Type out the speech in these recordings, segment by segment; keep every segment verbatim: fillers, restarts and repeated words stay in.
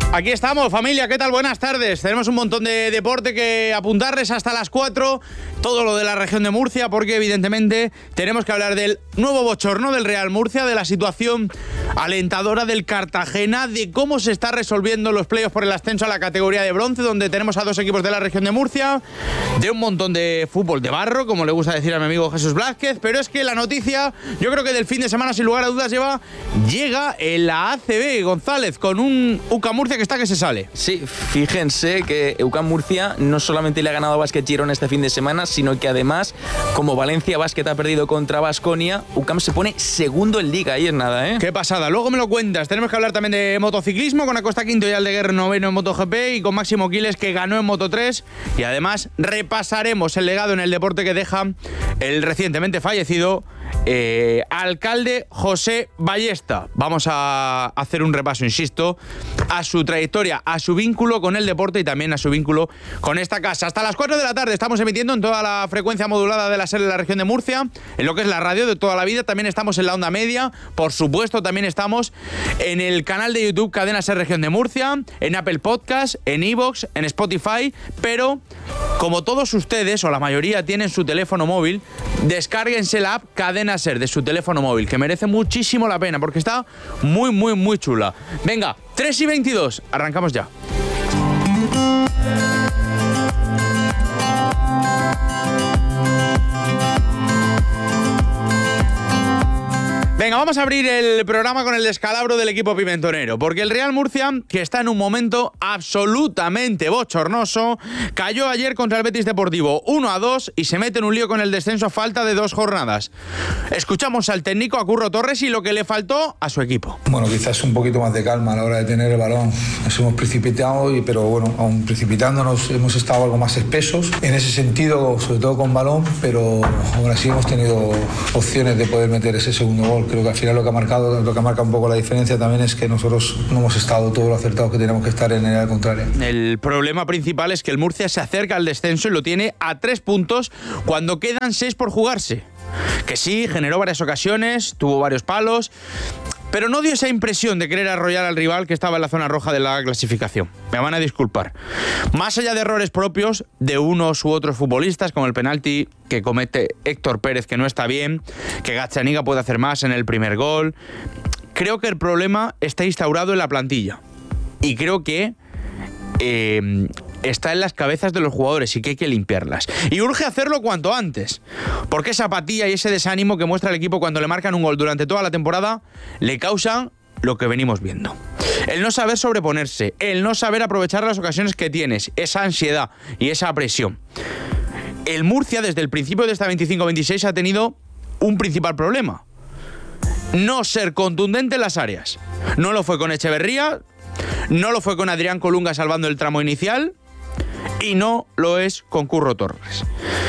Aquí estamos, familia, ¿qué tal? Buenas tardes. Tenemos un montón de deporte que apuntarles hasta las cuatro, todo lo de la región de Murcia, porque evidentemente tenemos que hablar del nuevo bochorno del Real Murcia, de la situación alentadora del Cartagena, de cómo se está resolviendo los playoffs por el ascenso a la categoría de bronce, donde tenemos a dos equipos de la región de Murcia, de un montón de fútbol de barro, como le gusta decir a mi amigo Jesús Blázquez, pero es que la noticia, yo creo que del fin de semana, sin lugar a dudas, lleva, llega en la A C B, González, con un U C A Murcia que está que se sale. Sí, fíjense que U C A Murcia no solamente le ha ganado a Basket Girona este fin de semana, sino que además, como Valencia Basket ha perdido contra Baskonia, U C A M se pone segundo en Liga, ahí es nada, ¿eh? Qué pasada, luego me lo cuentas. Tenemos que hablar también de motociclismo, con Acosta Quinto y Aldeguer noveno en MotoGP, y con Máximo Quiles, que ganó en Moto tres, y además repasaremos el legado en el deporte que deja el recientemente fallecido eh, alcalde José Ballesta. Vamos a hacer un repaso, insisto, a su trayectoria, a su vínculo con el deporte y también a su vínculo con esta casa. Hasta las cuatro de la tarde estamos emitiendo en toda la frecuencia modulada de la SER de la región de Murcia, en lo que es la radio de toda la vida. También estamos en la onda media, por supuesto, también estamos en el canal de YouTube Cadena SER Región de Murcia, en Apple Podcast, en iVoox, en Spotify, pero como todos ustedes, o la mayoría, tienen su teléfono móvil, descárguense la app Cadena SER de su teléfono móvil, que merece muchísimo la pena, porque está muy, muy, muy chula. Venga, tres y veintidós, arrancamos ya. Venga, vamos a abrir el programa con el descalabro del equipo pimentonero, porque el Real Murcia, que está en un momento absolutamente bochornoso, cayó ayer contra el Betis Deportivo uno a dos y se mete en un lío con el descenso a falta de dos jornadas. Escuchamos al técnico, a Curro Torres, y lo que le faltó a su equipo. Bueno, quizás un poquito más de calma a la hora de tener el balón. Nos hemos precipitado, pero bueno, aún precipitándonos hemos estado algo más espesos en ese sentido, sobre todo con balón, pero aún así hemos tenido opciones de poder meter ese segundo gol. Creo que al final lo que ha marcado, lo que marca un poco la diferencia también es que nosotros no hemos estado todo lo acertados que tenemos que estar en el área contraria. El problema principal es que el Murcia se acerca al descenso y lo tiene a tres puntos cuando quedan seis por jugarse. Que sí, generó varias ocasiones, tuvo varios palos, pero no dio esa impresión de querer arrollar al rival que estaba en la zona roja de la clasificación. Me van a disculpar. Más allá de errores propios de unos u otros futbolistas, como el penalti que comete Héctor Pérez, que no está bien, que Gazzaniga puede hacer más en el primer gol, creo que el problema está instaurado en la plantilla. Y creo que eh, está en las cabezas de los jugadores y que hay que limpiarlas. Y urge hacerlo cuanto antes, porque esa apatía y ese desánimo que muestra el equipo cuando le marcan un gol durante toda la temporada le causan lo que venimos viendo. El no saber sobreponerse, el no saber aprovechar las ocasiones que tienes, esa ansiedad y esa presión. El Murcia, desde el principio de esta veinticinco veintiséis, ha tenido un principal problema: no ser contundente en las áreas. No lo fue con Echeverría, no lo fue con Adrián Colunga salvando el tramo inicial, y no lo es con Curro Torres.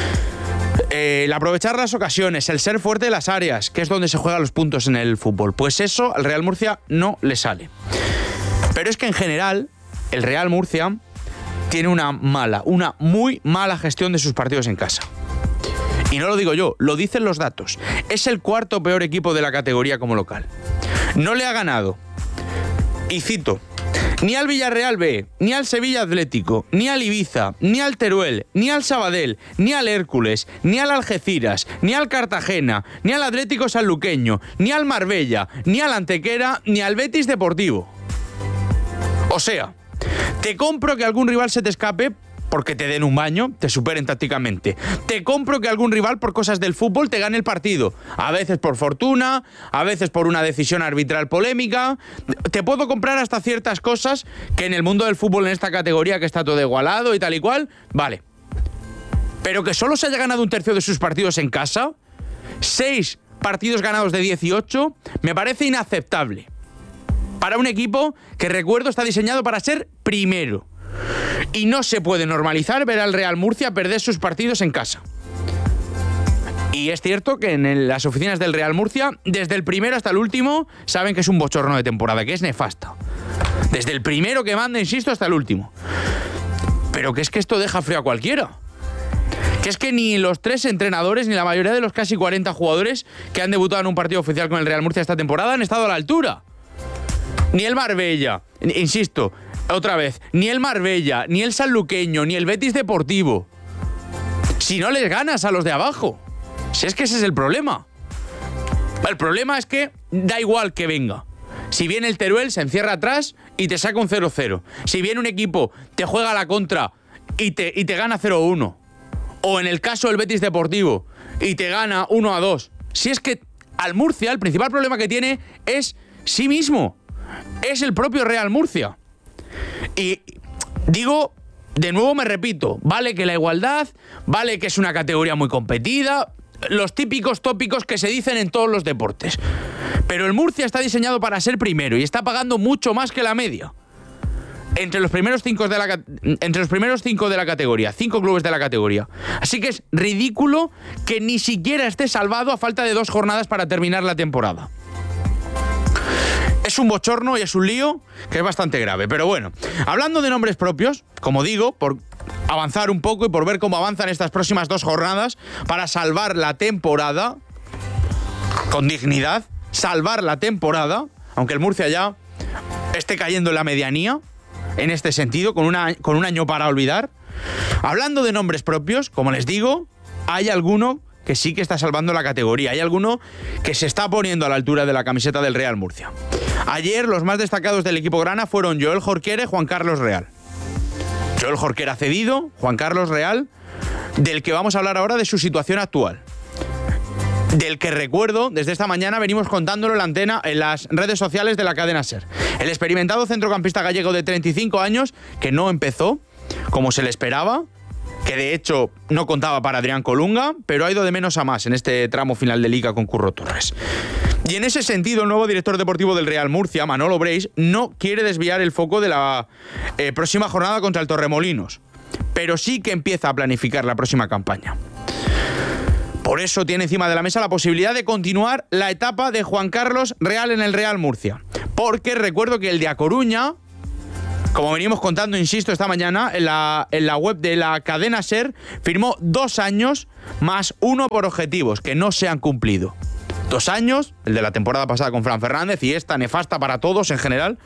Eh, el aprovechar las ocasiones, el ser fuerte en las áreas, que es donde se juegan los puntos en el fútbol, pues eso al Real Murcia no le sale. Pero es que en general el Real Murcia tiene una mala, una muy mala gestión de sus partidos en casa. Y no lo digo yo, lo dicen los datos. Es el cuarto peor equipo de la categoría como local. No le ha ganado, y cito, ni al Villarreal B, ni al Sevilla Atlético, ni al Ibiza, ni al Teruel, ni al Sabadell, ni al Hércules, ni al Algeciras, ni al Cartagena, ni al Atlético Sanluqueño, ni al Marbella, ni al Antequera, ni al Betis Deportivo. O sea, te compro que algún rival se te escape porque te den un baño, te superen tácticamente. Te compro que algún rival, por cosas del fútbol, te gane el partido. A veces por fortuna, a veces por una decisión arbitral polémica. Te puedo comprar hasta ciertas cosas que en el mundo del fútbol, en esta categoría que está todo igualado y tal y cual, vale. Pero que solo se haya ganado un tercio de sus partidos en casa, seis partidos ganados de dieciocho, me parece inaceptable. Para un equipo que, recuerdo, está diseñado para ser primero. Y no se puede normalizar ver al Real Murcia perder sus partidos en casa. Y es cierto que en las oficinas del Real Murcia, desde el primero hasta el último, saben que es un bochorno de temporada, que es nefasta. Desde el primero que manda, insisto, hasta el último. Pero que es que esto deja frío a cualquiera. Que es que ni los tres entrenadores, ni la mayoría de los casi cuarenta jugadores que han debutado en un partido oficial con el Real Murcia esta temporada han estado a la altura. Ni el Marbella, insisto, otra vez, ni el Marbella, ni el Sanluqueño, ni el Betis Deportivo. Si no les ganas a los de abajo. Si es que ese es el problema. El problema es que da igual que venga. Si viene el Teruel, se encierra atrás y te saca un cero cero. Si viene un equipo, te juega a la contra y te, y te gana cero uno. O en el caso del Betis Deportivo, y te gana uno a dos. Si es que al Murcia, el principal problema que tiene es sí mismo. Es el propio Real Murcia. Y digo, de nuevo me repito, vale que la igualdad, vale que es una categoría muy competida, los típicos tópicos que se dicen en todos los deportes. Pero el Murcia está diseñado para ser primero y está pagando mucho más que la media. Entre los primeros cinco de la, entre los primeros cinco de la categoría, cinco clubes de la categoría. Así que es ridículo que ni siquiera esté salvado a falta de dos jornadas para terminar la temporada. Es un bochorno y es un lío que es bastante grave. Pero bueno, hablando de nombres propios, como digo, por avanzar un poco y por ver cómo avanzan estas próximas dos jornadas para salvar la temporada con dignidad, salvar la temporada, aunque el Murcia ya esté cayendo en la medianía, en este sentido, con, una, con un año para olvidar. Hablando de nombres propios, como les digo, hay alguno que sí que está salvando la categoría. Hay alguno que se está poniendo a la altura de la camiseta del Real Murcia. Ayer los más destacados del equipo grana fueron Joel Jorquera y Juan Carlos Real. Joel Jorquera cedido, Juan Carlos Real, del que vamos a hablar ahora de su situación actual. Del que recuerdo, desde esta mañana venimos contándolo en la antena en las redes sociales de la cadena SER. El experimentado centrocampista gallego de treinta y cinco años, que no empezó como se le esperaba, que de hecho no contaba para Adrián Colunga, pero ha ido de menos a más en este tramo final de Liga con Curro Torres. Y en ese sentido, el nuevo director deportivo del Real Murcia, Manolo Breis, no quiere desviar el foco de la eh, próxima jornada contra el Torremolinos, pero sí que empieza a planificar la próxima campaña. Por eso tiene encima de la mesa la posibilidad de continuar la etapa de Juan Carlos Real en el Real Murcia. Porque recuerdo que el de A Coruña, como venimos contando, insisto, esta mañana, en la, en la web de la cadena SER, firmó dos años más uno por objetivos que no se han cumplido. Dos años, el de la temporada pasada con Fran Fernández y esta nefasta para todos en general.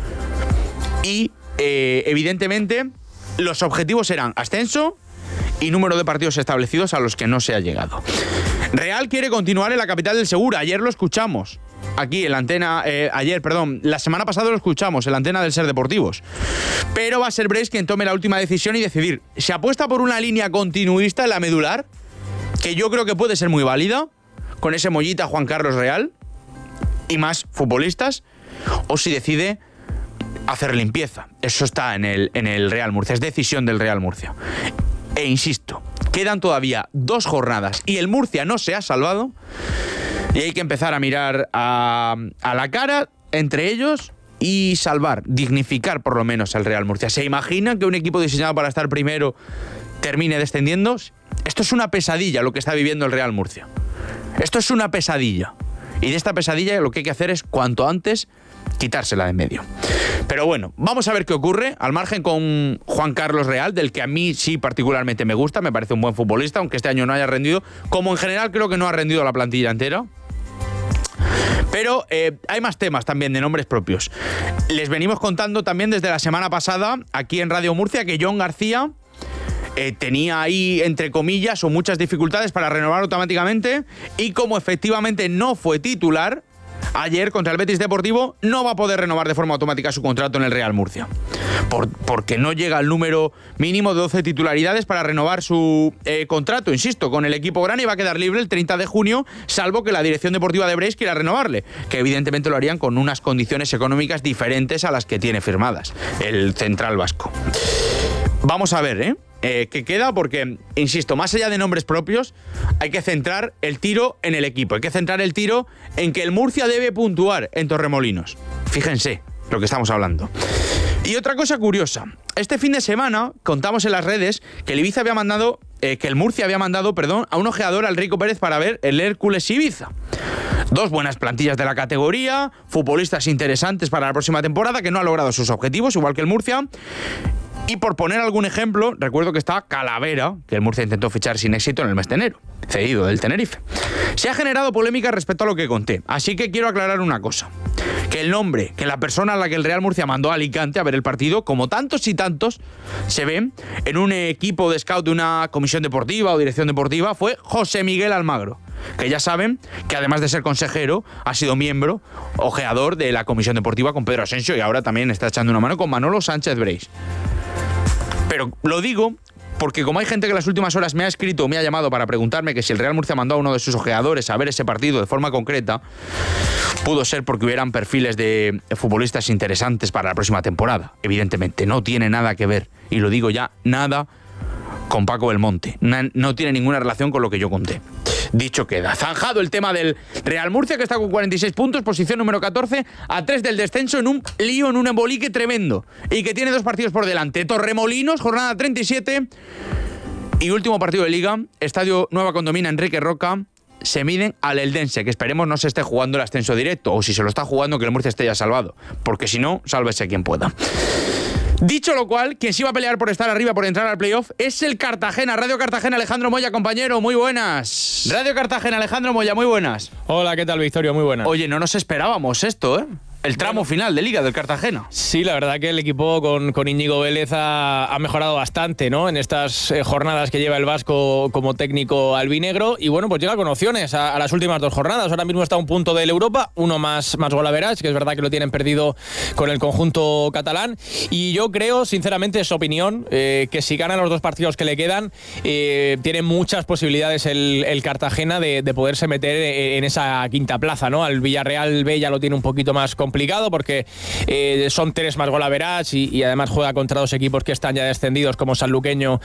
Y, eh, evidentemente, los objetivos eran ascenso y número de partidos establecidos a los que no se ha llegado. Real quiere continuar en la capital del Segura. Ayer lo escuchamos. Aquí en la antena, eh, ayer, perdón, la semana pasada lo escuchamos en la antena del SER Deportivos. Pero va a ser Breis quien tome la última decisión y decidir. ¿Se apuesta por una línea continuista en la medular? Que yo creo que puede ser muy válida, con ese mollita Juan Carlos Real y más futbolistas. O si decide hacer limpieza. Eso está en el, en el Real Murcia. Es decisión del Real Murcia. E insisto, quedan todavía dos jornadas y el Murcia no se ha salvado. Y hay que empezar a mirar a, a la cara entre ellos y salvar, dignificar por lo menos al Real Murcia. ¿Se imaginan que un equipo diseñado para estar primero termine descendiendo? Esto es una pesadilla lo que está viviendo el Real Murcia. Esto es una pesadilla. Y de esta pesadilla lo que hay que hacer es cuanto antes quitársela de en medio. Pero bueno, vamos a ver qué ocurre, al margen con Juan Carlos Real, del que a mí sí particularmente me gusta, me parece un buen futbolista, aunque este año no haya rendido, como en general creo que no ha rendido la plantilla entera. Pero eh, hay más temas también de nombres propios. Les venimos contando también desde la semana pasada, aquí en Radio Murcia, que Jon García eh, tenía ahí, entre comillas, o muchas dificultades para renovar automáticamente, y como efectivamente no fue titular, ayer contra el Betis Deportivo no va a poder renovar de forma automática su contrato en el Real Murcia. Por, porque no llega al número mínimo de doce titularidades para renovar su eh, contrato, insisto, con el equipo grana, y va a quedar libre el treinta de junio, salvo que la dirección deportiva de Breis quiera renovarle, que evidentemente lo harían con unas condiciones económicas diferentes a las que tiene firmadas el central vasco. Vamos a ver, ¿eh? Eh, que queda porque, insisto, más allá de nombres propios, hay que centrar el tiro en el equipo. Hay que centrar el tiro en que el Murcia debe puntuar en Torremolinos. Fíjense lo que estamos hablando. Y otra cosa curiosa. Este fin de semana contamos en las redes que el Ibiza había mandado, eh, que el Murcia había mandado, perdón, a un ojeador, al Rico Pérez, para ver el Hércules Ibiza. Dos buenas plantillas de la categoría, futbolistas interesantes para la próxima temporada, que no ha logrado sus objetivos, igual que el Murcia. Y por poner algún ejemplo, recuerdo que está Calavera, que el Murcia intentó fichar sin éxito en el mes de enero, cedido del Tenerife. Se ha generado polémica respecto a lo que conté, así que quiero aclarar una cosa. que el nombre, que la persona a la que el Real Murcia mandó a Alicante a ver el partido, como tantos y tantos se ven en un equipo de scout de una comisión deportiva o dirección deportiva, fue José Miguel Almagro, que ya saben que además de ser consejero, ha sido miembro, ojeador de la comisión deportiva con Pedro Asensio y ahora también está echando una mano con Manolo Sánchez Breis. Pero lo digo porque como hay gente que en las últimas horas me ha escrito o me ha llamado para preguntarme que si el Real Murcia mandó a uno de sus ojeadores a ver ese partido de forma concreta, pudo ser porque hubieran perfiles de futbolistas interesantes para la próxima temporada. Evidentemente, no tiene nada que ver, y lo digo ya, nada con Paco Belmonte. No tiene ninguna relación con lo que yo conté. Dicho queda. Zanjado el tema del Real Murcia, que está con cuarenta y seis puntos, posición número catorce, a tres del descenso, en un lío, en un embolique tremendo. Y que tiene dos partidos por delante. Torremolinos, jornada treinta y siete. Y último partido de Liga, Estadio Nueva Condomina, Enrique Roca. Se miden al Eldense, que esperemos no se esté jugando el ascenso directo. O si se lo está jugando, que el Murcia esté ya salvado. Porque si no, sálvese quien pueda. Dicho lo cual, quien sí va a pelear por estar arriba, por entrar al playoff, es el Cartagena. Radio Cartagena, Alejandro Moya, compañero, muy buenas. Radio Cartagena, Alejandro Moya, muy buenas. Hola, ¿qué tal, Victorio? Muy buenas. Oye, no nos esperábamos esto, ¿eh? El tramo bueno, final de Liga del Cartagena. Sí, la verdad que el equipo con, con Íñigo Vélez ha, ha mejorado bastante, ¿no? En estas eh, jornadas que lleva el vasco como técnico albinegro. Y bueno, pues llega con opciones a, a las últimas dos jornadas. Ahora mismo está a un punto del Europa, uno más, más golaveras, que es verdad que lo tienen perdido con el conjunto catalán. Y yo creo, sinceramente, es opinión, eh, que si ganan los dos partidos que le quedan, eh, tiene muchas posibilidades el, el Cartagena de, de poderse meter en esa quinta plaza, ¿no? Al Villarreal B ya lo tiene un poquito más complicado. complicado porque eh, son tres más golaveras y, y además juega contra dos equipos que están ya descendidos como Sanluqueño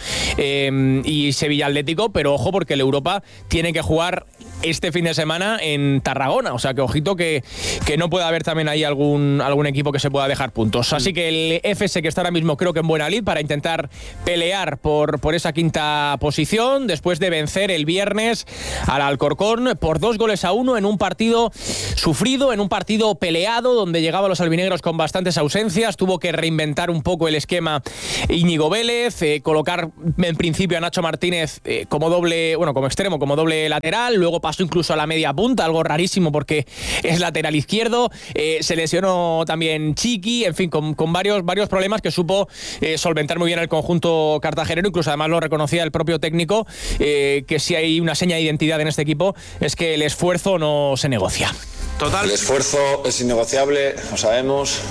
eh, y Sevilla Atlético, pero ojo porque el Europa tiene que jugar este fin de semana en Tarragona, o sea que ojito que, que no pueda haber también ahí algún, algún equipo que se pueda dejar puntos. Así que el F S, que está ahora mismo creo que en buena lid para intentar pelear por, por esa quinta posición, después de vencer el viernes al Alcorcón por dos goles a uno en un partido sufrido, en un partido peleado, donde llegaban los albinegros con bastantes ausencias, tuvo que reinventar un poco el esquema Íñigo Vélez, eh, colocar en principio a Nacho Martínez eh, como doble, bueno, como extremo, como doble lateral, luego pasó incluso a la media punta, algo rarísimo porque es lateral izquierdo, eh, se lesionó también Chiqui, en fin, con, con varios, varios problemas que supo eh, solventar muy bien el conjunto cartagenero, incluso además lo reconocía el propio técnico, eh, que si hay una seña de identidad en este equipo es que el esfuerzo no se negocia. Total. El esfuerzo es innegociable, lo sabemos,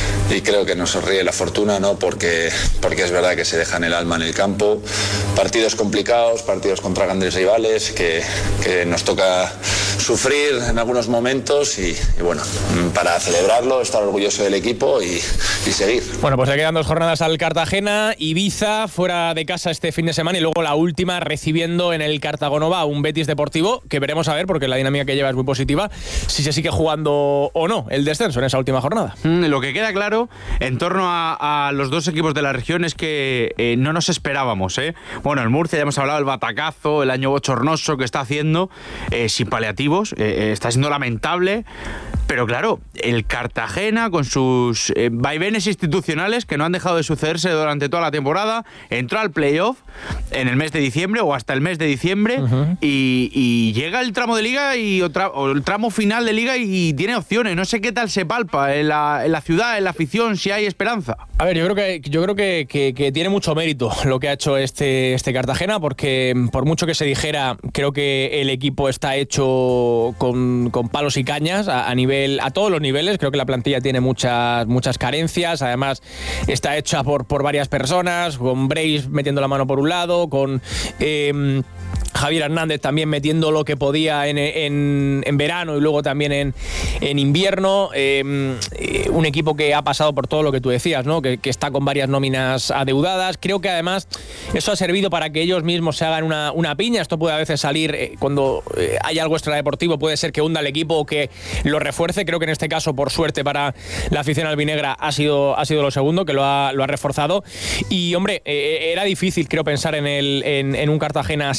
y creo que nos sonríe la fortuna, ¿no? Porque, porque es verdad que se dejan el alma en el campo. Partidos complicados, partidos contra grandes rivales, que, que nos toca sufrir en algunos momentos y, y bueno, para celebrarlo, estar orgulloso del equipo y, y seguir. Bueno, pues le quedan dos jornadas al Cartagena, Ibiza fuera de casa este fin de semana y luego la última recibiendo en el Cartagonova un Betis Deportivo, que veremos a ver porque la dinámica que lleva es muy positiva, si se sigue jugando o no el descenso en esa última jornada. Mm, lo que queda claro en torno a, a los dos equipos de la región es que eh, no nos esperábamos, ¿eh? Bueno, el Murcia, ya hemos hablado del batacazo, el año bochornoso que está haciendo, eh, sin paliativos, eh, está siendo lamentable, pero claro, el Cartagena con sus eh, vaivenes institucionales que no han dejado de sucederse durante toda la temporada, entró al playoff en el mes de diciembre o hasta el mes de diciembre uh-huh. y, y llega el tramo de liga y otra, o el tramo final de liga y tiene opciones. No sé qué tal se palpa en la, en la ciudad, en la afición, si hay esperanza. A ver, yo creo que yo creo que, que, que tiene mucho mérito lo que ha hecho este, este Cartagena, porque por mucho que se dijera, creo que el equipo está hecho con, con palos y cañas a, a nivel, a todos los niveles. Creo que la plantilla tiene muchas, muchas carencias. Además, está hecha por, por varias personas, con Breis metiendo la mano por un lado, con eh, Javier Hernández también metiendo lo que podía en, en, en verano y luego también en, en invierno. Eh, un equipo que ha pasado por todo lo que tú decías, ¿no? Que, que está con varias nóminas adeudadas. Creo que además eso ha servido para que ellos mismos se hagan una, una piña. Esto puede a veces salir eh, cuando eh, hay algo extradeportivo, puede ser que hunda el equipo o que lo refuerce. Creo que en este caso, por suerte para la afición albinegra, ha sido, ha sido lo segundo, que lo ha, lo ha reforzado. Y hombre, eh, era difícil, creo, pensar en, el, en, en un Cartagena así hace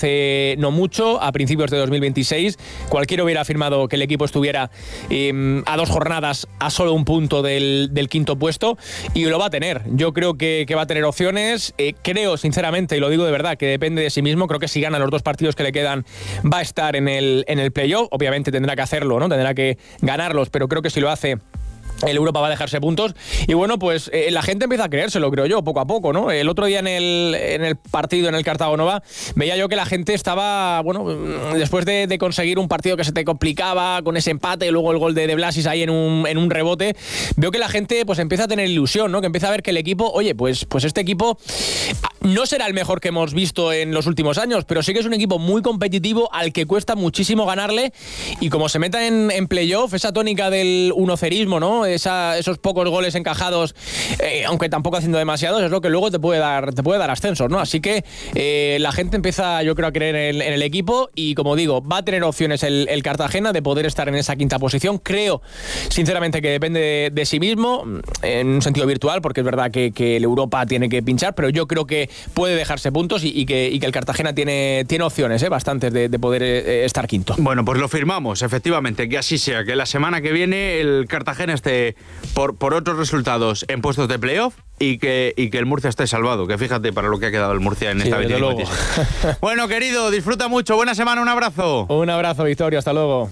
hace no mucho, a principios de dos mil veintiséis. Cualquiera hubiera afirmado que el equipo estuviera eh, a dos jornadas, a solo un punto del, del quinto puesto, y lo va a tener. Yo creo que, que va a tener opciones. Eh, creo, sinceramente, y lo digo de verdad, que depende de sí mismo. Creo que si gana los dos partidos que le quedan, va a estar en el, en el playoff. Obviamente tendrá que hacerlo, ¿no? Tendrá que ganarlos, pero creo que si lo hace, el Europa va a dejarse puntos. Y bueno, pues eh, la gente empieza a creérselo, creo yo, poco a poco, ¿no? El otro día en el, en el partido en el Cartago Nova veía yo que la gente estaba, bueno, después de, de conseguir un partido que se te complicaba con ese empate y luego el gol de, de Blasis ahí en un, en un rebote, veo que la gente pues empieza a tener ilusión, ¿no? Que empieza a ver que el equipo, oye, pues, pues este equipo no será el mejor que hemos visto en los últimos años, pero sí que es un equipo muy competitivo al que cuesta muchísimo ganarle, y como se meta en, en playoff, esa tónica del unocerismo, ¿no? Esa, esos pocos goles encajados, eh, aunque tampoco haciendo demasiados, es lo que luego te puede dar, te puede dar ascensos, ¿no? Así que eh, la gente empieza, yo creo, a creer en el, en el equipo, y como digo, va a tener opciones el, el Cartagena de poder estar en esa quinta posición. Creo, sinceramente, que depende de, de sí mismo, en un sentido virtual, porque es verdad que, que el Europa tiene que pinchar, pero yo creo que puede dejarse puntos y, y, que, y que el Cartagena tiene, tiene opciones, ¿eh? bastantes, de, de poder eh, estar quinto. Bueno, pues lo firmamos, efectivamente, que así sea, que la semana que viene el Cartagena esté por, por otros resultados en puestos de playoff, y que, y que el Murcia esté salvado, que fíjate para lo que ha quedado el Murcia en sí, esta veinte. Bueno, querido, disfruta mucho, buena semana, un abrazo. Un abrazo, Victorio, hasta luego.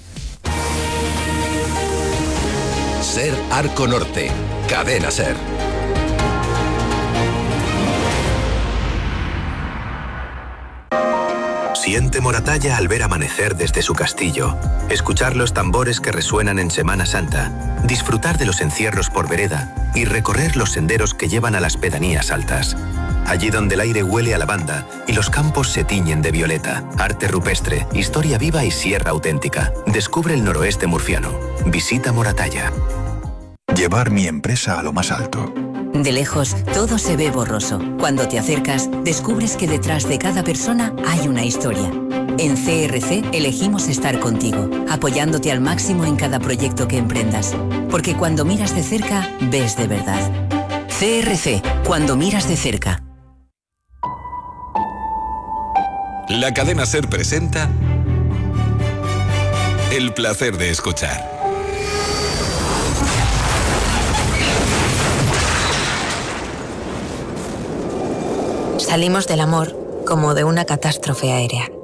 Ser Arco Norte, Cadena Ser. Siente Moratalla al ver amanecer desde su castillo, escuchar los tambores que resuenan en Semana Santa, disfrutar de los encierros por vereda y recorrer los senderos que llevan a las pedanías altas. Allí donde el aire huele a lavanda y los campos se tiñen de violeta. Arte rupestre, historia viva y sierra auténtica. Descubre el noroeste murciano. Visita Moratalla. Llevar mi empresa a lo más alto. De lejos, todo se ve borroso. Cuando te acercas, descubres que detrás de cada persona hay una historia. En C R C elegimos estar contigo, apoyándote al máximo en cada proyecto que emprendas. Porque cuando miras de cerca, ves de verdad. C R C, cuando miras de cerca. La Cadena Ser presenta El placer de escuchar. Salimos del amor como de una catástrofe aérea.